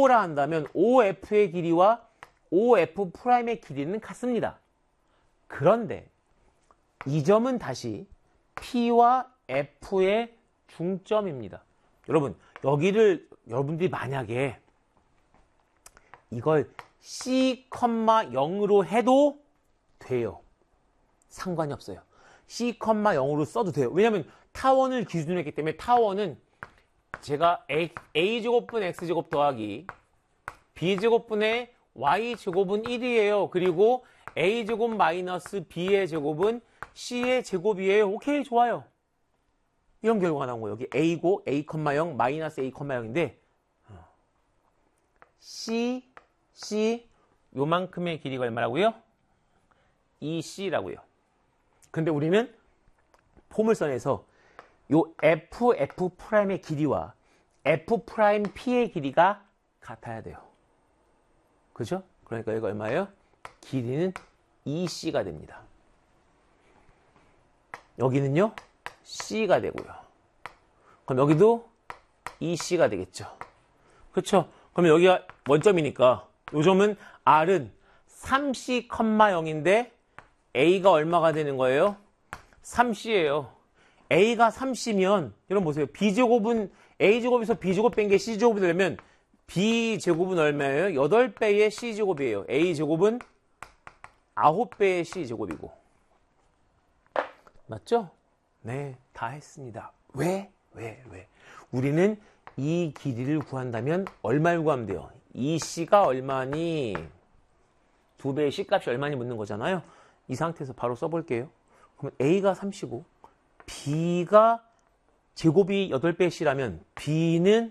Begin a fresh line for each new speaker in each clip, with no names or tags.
OO라 한다면 OF의 길이와 OF'의 길이는 같습니다. 그런데 이 점은 다시 P와 F의 중점입니다. 여러분, 여기를 여러분들이 만약에 이걸 C, 0으로 해도 돼요. 상관이 없어요. C, 0으로 써도 돼요. 왜냐하면 타원을 기준으로 했기 때문에 타원은 제가 A제곱분 X제곱 더하기 B제곱분의 Y제곱은 1이에요. 그리고 A제곱 마이너스 B의 제곱은 C의 제곱이에요. 오케이, 좋아요. 이런 결과가 나온 거예요. 여기 A고 A,0 마이너스 A,0인데 C 요만큼의 길이가 얼마라고요? 2C라고요. 근데 우리는 포물선에서 요 F'의 길이와 F'P의 길이가 같아야 돼요. 그죠? 그러니까 이거 얼마예요? 길이는 2C가 됩니다. 여기는요, C가 되고요. 그럼 여기도 2C가 되겠죠. 그렇죠? 그럼 여기가 원점이니까 요 점은 R은 3C, 0인데 A가 얼마가 되는 거예요? 3C예요. A가 3C면 여러분 보세요. B제곱은 A제곱에서 B제곱 뺀 게 C제곱이 되려면 B제곱은 얼마예요? 8배의 C제곱이에요. A제곱은 9배의 C제곱이고. 맞죠? 네, 다 했습니다. 왜? 우리는 이 길이를 구한다면 얼마를 구하면 돼요? 2C가 얼마니? 2배의 C값이 얼마니 묻는 거잖아요. 이 상태에서 바로 써볼게요. 그러면 A가 3C고 B가 제곱이 8배의 C라면 B는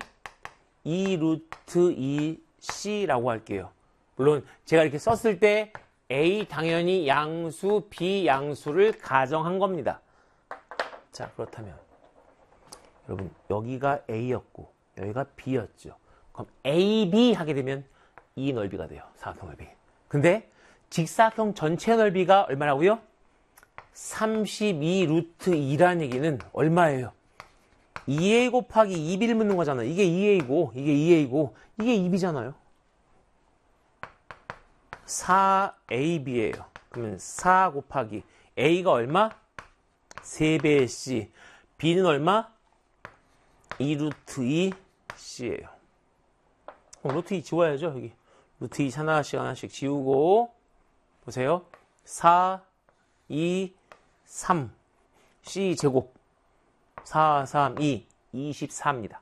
2루트 2C라고 할게요. 물론 제가 이렇게 썼을 때 A 당연히 양수, B 양수를 가정한 겁니다. 자, 그렇다면 여러분 여기가 A였고 여기가 B였죠. 그럼 AB 하게 되면 이 넓이가 돼요. 사각형 넓이. 근데 직사각형 전체 넓이가 얼마라고요? 32 루트 2라는 얘기는 얼마예요? 2A 곱하기 2B를 묻는 거잖아요. 이게 2A고 이게 2A고 이게 2B잖아요. 4AB예요. 그러면 4 곱하기 A가 얼마? 3배의 C. B는 얼마? 2루트 2C예요. 루트 2 지워야죠. 여기 루트 2 하나씩 지우고 보세요. 4, 2, 3 C 제곱 4, 3, 2 24입니다.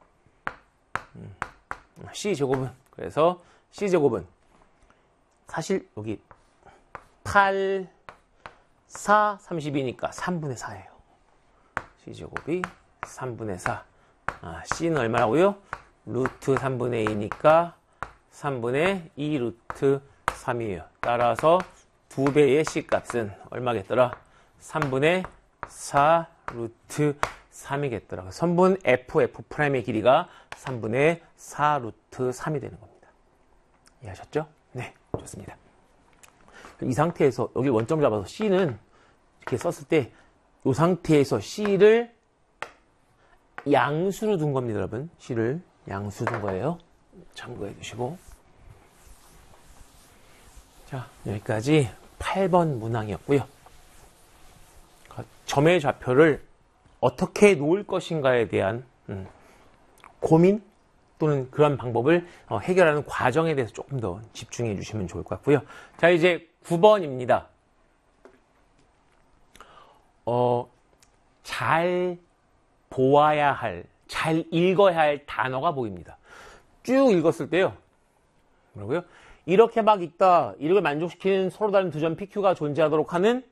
C 제곱은 그래서 C 제곱은 사실 여기 8, 4, 32니까 3분의 4예요. C제곱이 3분의 4. C는 얼마라고요? 루트 3분의 2니까 3분의 2 루트 3이에요. 따라서 2배의 C값은 얼마겠더라? 3분의 4 루트 3이겠더라. 선분 F'의 길이가 3분의 4 루트 3이 되는 겁니다. 이해하셨죠? 네, 좋습니다. 이 상태에서 여기 원점 잡아서 C는 이렇게 썼을 때 이 상태에서 C를 양수로 둔 겁니다, 여러분. C를 양수 둔 거예요. 참고해 주시고. 자, 여기까지 8번 문항이었고요. 점의 좌표를 어떻게 놓을 것인가에 대한 고민 또는 그런 방법을 해결하는 과정에 대해서 조금 더 집중해 주시면 좋을 것 같고요. 자, 이제 9번입니다. 잘 보아야 할, 잘 읽어야 할 단어가 보입니다. 쭉 읽었을 때요. 뭐라고요? 이렇게 막 읽다, 이걸 만족시키는 서로 다른 두 점 PQ가 존재하도록 하는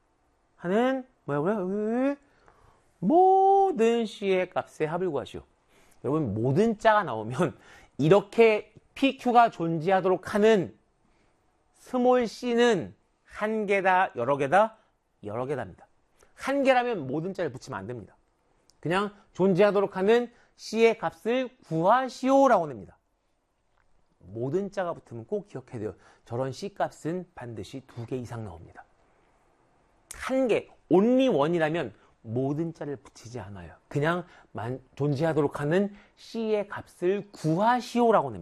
뭐라고요? 모든 C의 값의 합을 구하시오. 여러분, 모든 자가 나오면 이렇게 PQ가 존재하도록 하는 스몰 c는 한 개다, 여러 개다? 여러 개답니다. 한 개라면 모든 자를 붙이면 안 됩니다. 그냥 존재하도록 하는 C의 값을 구하시오라고 냅니다. 모든 자가 붙으면 꼭 기억해야 돼요. 저런 C 값은 반드시 2개 이상 나옵니다. 한 개, only one이라면 모든 자를 붙이지 않아요. 그냥 존재하도록 하는 C의 값을 구하시오라고 냅니다.